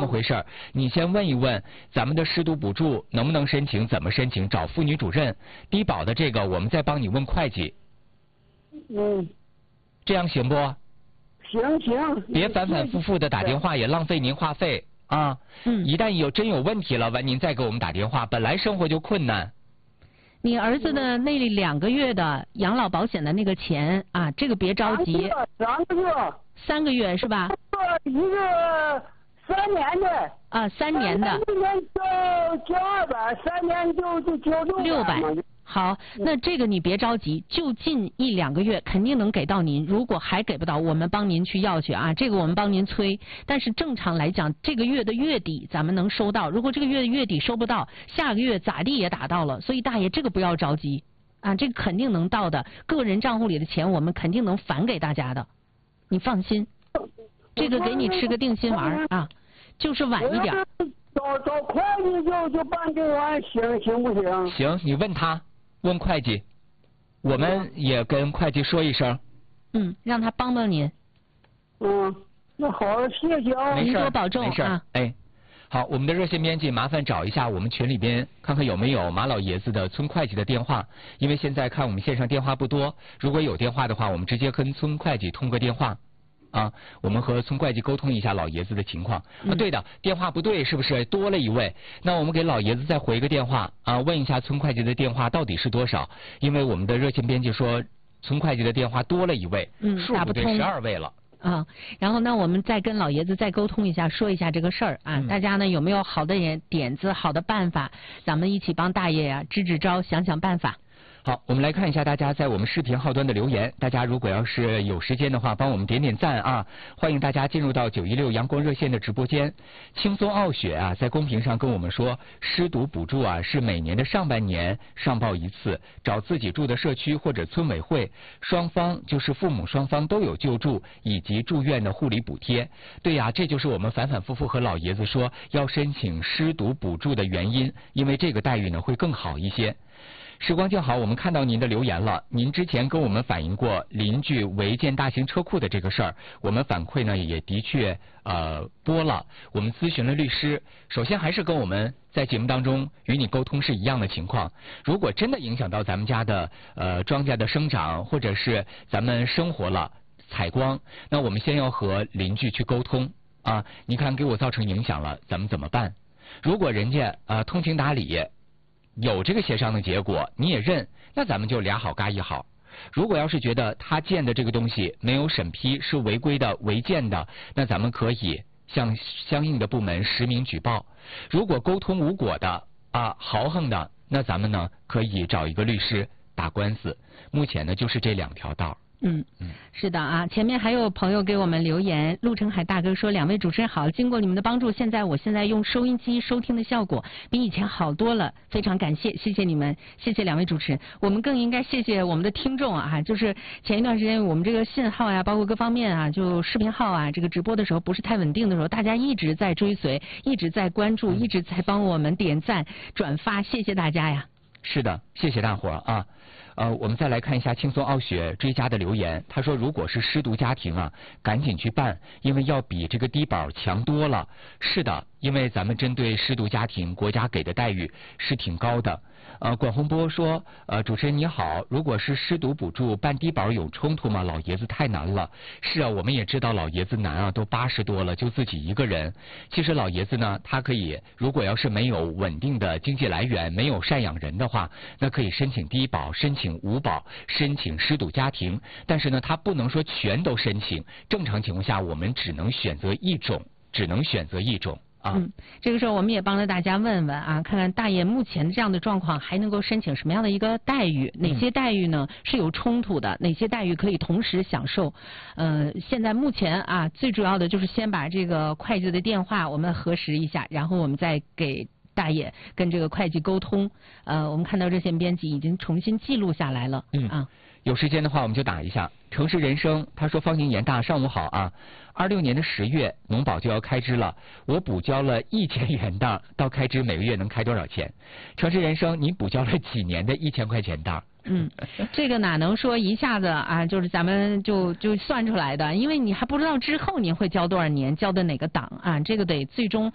么回事儿，你先问一问咱们的失独补助能不能申请，怎么申请，找妇女主任。低保的这个我们再帮你问会计。这样行不？ 行。 别反反复复的打电话，也浪费您话费啊。一旦真有问题了，完您再给我们打电话。本来生活就困难。 你儿子的那2个月的养老保险的那个钱啊，这个别着急。3个月是吧？ 一个3年的。 啊，3年的。 1年交200，3年就交600。 好，那这个你别着急，就近1-2个月肯定能给到您。如果还给不到，我们帮您去要去啊，这个我们帮您催。但是正常来讲，这个月的月底咱们能收到。如果这个月的月底收不到，下个月咋地也打到了。所以大爷这个不要着急啊，这个肯定能到的。个人账户里的钱我们肯定能返给大家的，你放心。这个给你吃个定心丸啊，就是晚一点。 找会计就办这玩意行不行？ 行，你问他。问会计，我们也跟会计说一声。 让他帮帮您。 那好，谢谢啊。 没事， 多保重没事啊。 哎，好，我们的热线编辑麻烦找一下我们群里边，看看有没有马老爷子的村会计的电话，因为现在看我们线上电话不多，如果有电话的话，我们直接跟村会计通个电话。我们和村会计沟通一下老爷子的情况。对的，电话不对，是不是多了一位？那我们给老爷子再回个电话问一下村会计的电话到底是多少？因为我们的热线编辑说村会计的电话多了一位，数不对，12位了。 然后呢，我们再跟老爷子再沟通一下，说一下这个事儿啊。大家呢有没有好的点子、好的办法？咱们一起帮大爷支支招，想想办法。 好，我们来看一下大家在我们视频号端的留言。大家如果要是有时间的话，帮我们点点赞啊！欢迎大家进入到916阳光热线的直播间。轻松傲雪在公屏上跟我们说，失独补助是每年的上半年上报一次，找自己住的社区或者村委会，双方就是父母双方都有救助以及住院的护理补贴。对呀，这就是我们反反复复和老爷子说要申请失独补助的原因，因为这个待遇呢会更好一些。时光静好，我们看到您的留言了。您之前跟我们反映过邻居违建大型车库的这个事儿，我们反馈呢也的确拨了，我们咨询了律师。首先还是跟我们在节目当中与你沟通是一样的情况。如果真的影响到咱们家的庄稼的生长，或者是咱们生活了采光，那我们先要和邻居去沟通你看给我造成影响了，咱们怎么办？如果人家通情达理，有这个协商的结果你也认，那咱们就俩好嘎一好。如果要是觉得他建的这个东西没有审批，是违规的违建的，那咱们可以向相应的部门实名举报。如果沟通无果的豪横的，那咱们呢可以找一个律师打官司。目前呢就是这2条道。 是的前面还有朋友给我们留言，陆成海大哥说2位主持人好，经过你们的帮助，我现在用收音机收听的效果比以前好多了，非常感谢，谢谢你们，谢谢2位主持人。我们更应该谢谢我们的听众就是前一段时间我们这个信号包括各方面就视频号这个直播的时候不是太稳定的时候，大家一直在追随，一直在关注，一直在帮我们点赞转发，谢谢大家呀。 是的，谢谢大伙儿我们再来看一下轻松傲雪追加的留言，他说如果是失独家庭赶紧去办，因为要比这个低保强多了。是的，因为咱们针对失独家庭国家给的待遇是挺高的。管洪波说主持人你好，如果是失独补助办低保有冲突吗？老爷子太难了。是我们也知道老爷子难都80多了，就自己一个人。其实老爷子呢，他可以如果要是没有稳定的经济来源，没有赡养人的话，那可以申请低保，申请五保，申请失独家庭。但是呢他不能说全都申请，正常情况下我们只能选择一种。 这个时候我们也帮着大家问问看看大爷目前这样的状况还能够申请什么样的一个待遇，哪些待遇呢是有冲突的，哪些待遇可以同时享受。现在目前最主要的就是先把这个会计的电话我们核实一下，然后我们再给大爷跟这个会计沟通。我们看到热线编辑已经重新记录下来了。 有时间的话我们就打一下。城市人生他说方宁严大上午好26年的10月农保就要开支了，我补交了1000元档，到开支每个月能开多少钱？城市人生你补交了几年的1000块钱档？ 这个哪能说一下子就是咱们就算出来的，因为你还不知道之后您会交多少年，交的哪个档这个得最终